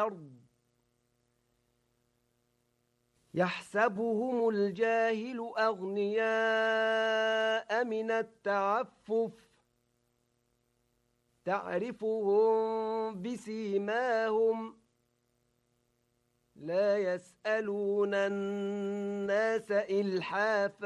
الأرض يحسبهم الجاهل أغنياء من التعفف تعرفهم بسيماهم لا يسألون الناس إلحافا